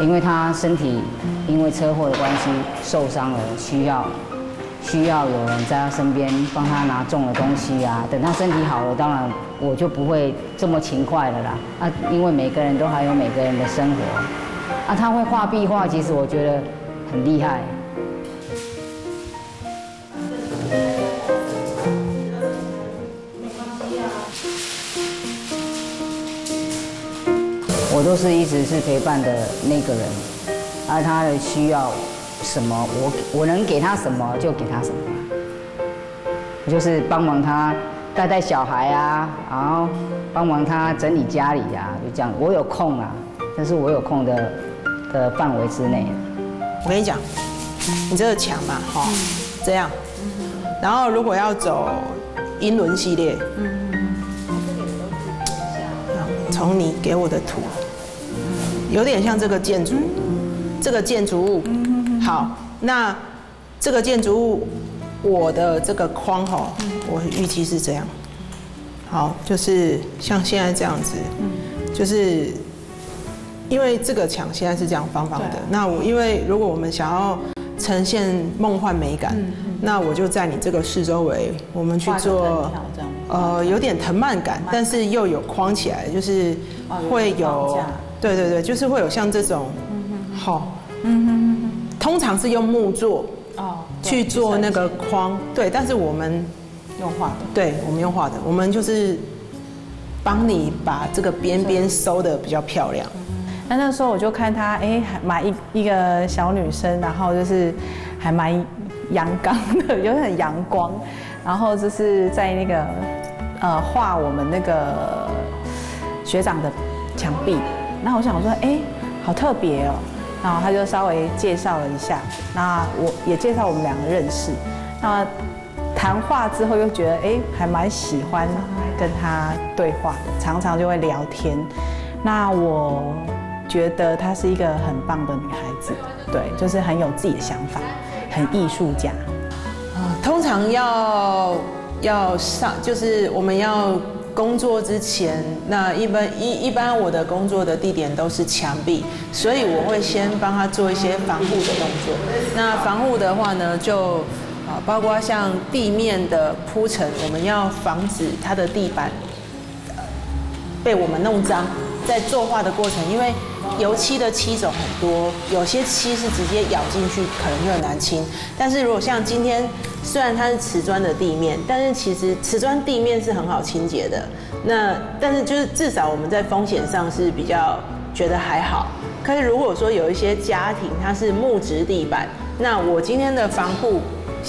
因为他身体因为车祸的关系受伤了，需要有人在他身边帮他拿重的东西啊。等他身体好了，当然我就不会这么勤快了啦。啊，因为每个人都还有每个人的生活。啊，他会画壁画，其实我觉得很厉害。我都是一直是陪伴的那个人，而他的需要什么，我能给他什么就给他什么。我就是帮忙他带小孩啊，然后帮忙他整理家里啊，就这样。我有空啊，但是我有空的范围之内。 我跟你讲，你这个墙嘛，哈，这样，然后如果要走英伦系列，从你给我的图。有点像这个建筑，这个建筑物。好，那这个建筑物，我的这个框哈，我预计是这样。好，就是像现在这样子，就是因为这个墙现在是这样方方的。那因为如果我们想要呈现梦幻美感，那我就在你这个四周围，我们去做有点藤蔓感，但是又有框起来，就是会有。对对对，就是会有像这种，好，通常是用木做去做那个框，对，但是我们用画的， 对，我们用画的，我们就是帮你把这个边边收的比较漂亮。 那时候我就看她，还蛮一个小女生，然后就是还蛮阳刚的，有点阳光，然后就是在那个画我们那个学长的墙壁。那我想说，好特别哦。然后他就稍微介绍了一下，那我也介绍我们两个认识。那谈话之后又觉得，还蛮喜欢跟他对话的，常常就会聊天。那我觉得她是一个很棒的女孩子，对，就是很有自己的想法，很艺术家。 通常要上，就是我们要。工作之前，那一般我的工作的地点都是墙壁，所以我会先帮他做一些防护的动作。那防护的话呢，就包括像地面的铺陈，我们要防止它的地板被我们弄脏。在作画的过程，因为油漆的漆种很多，有些漆是直接咬进去，可能就很难清。但是如果像今天，虽然它是瓷砖的地面，但是其实瓷砖地面是很好清洁的。但是就是至少我们在风险上是比较觉得还好。可是如果说有一些家庭它是木质地板，那我今天的防护